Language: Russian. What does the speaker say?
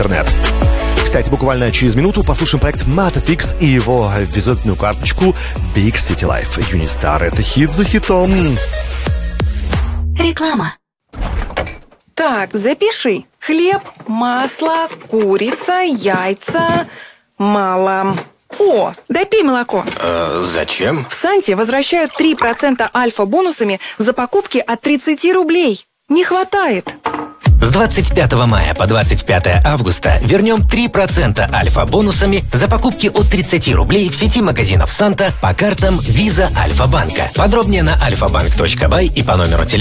интернет. Кстати, буквально через минуту послушаем проект Matafix и его визитную карточку Big City Life. Юнистар — это хит за хитом. Реклама. Так, запиши. Хлеб, масло, курица, яйца. Мало. О, допей молоко. Зачем? В Санте возвращают 3% альфа-бонусами за покупки от 30 рублей. Не хватает. С 25 мая по 25 августа вернем 3% альфа-бонусами за покупки от 30 рублей в сети магазинов «Санта» по картам Visa Альфа-банка. Подробнее на alfabank.by и по номеру телефона